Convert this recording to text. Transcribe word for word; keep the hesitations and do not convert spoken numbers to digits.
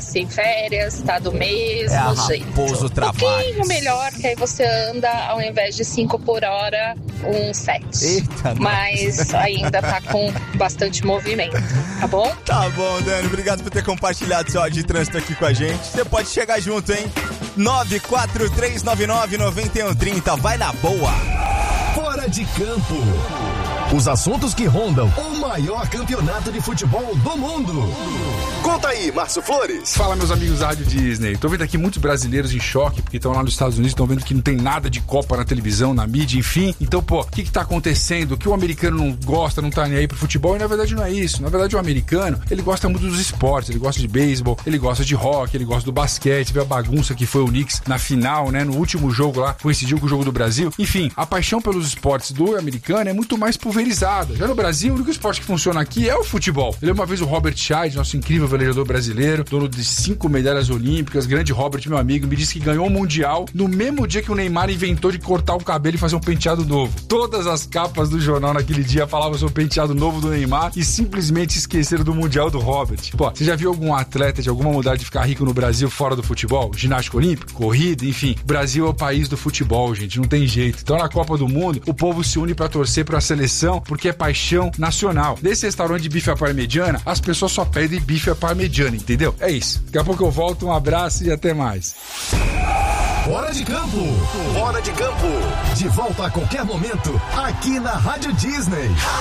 sem férias, tá do mesmo é jeito. Raposo Um pouquinho melhor, que aí você anda, ao invés de cinco por hora, um sete. Eita, mas nossa. ainda tá com bastante movimento, tá bom? Tá bom, Dani, obrigado por ter compartilhado seu áudio de trânsito aqui com a gente. Você pode chegar junto, hein? nove quatro três nove nove nove um três zero, vai na boa. Fora de campo. Os assuntos que rondam o maior campeonato de futebol do mundo. Conta aí, Márcio Flores. Fala, meus amigos da Rádio Disney. Tô vendo aqui muitos brasileiros em choque, porque estão lá nos Estados Unidos, estão vendo que não tem nada de Copa na televisão, na mídia, enfim. Então, pô, o que que tá acontecendo? Que o americano não gosta, não tá nem aí pro futebol, e na verdade não é isso. Na verdade, o americano, ele gosta muito dos esportes, ele gosta de beisebol, ele gosta de rock, ele gosta do basquete, vê a bagunça que foi o Knicks na final, né, no último jogo lá, coincidiu com o jogo do Brasil. Enfim, a paixão pelos esportes do americano é muito mais pulverizada. Já no Brasil, o único esporte que funciona aqui é o futebol. Eu lembro uma vez o Robert Scheid, nosso incrível velejador brasileiro, dono de cinco medalhas olímpicas, grande Robert, meu amigo, me disse que ganhou o Mundial no mesmo dia que o Neymar inventou de cortar o cabelo e fazer um penteado novo. Todas as capas do jornal naquele dia falavam sobre o penteado novo do Neymar e simplesmente esqueceram do Mundial do Robert. Pô, você já viu algum atleta de alguma modalidade de ficar rico no Brasil fora do futebol? Ginástica olímpica, corrida, enfim. O Brasil é o país do futebol, gente, não tem jeito. Então na Copa do Mundo, o povo se une pra torcer pra seleção porque é paixão nacional. Nesse restaurante de bife à parmegiana, as pessoas só pedem bife à parmegiana, entendeu? É isso. Daqui a pouco eu volto, um abraço e até mais. Fora de campo. Fora de campo. De volta a qualquer momento, aqui na Rádio Disney.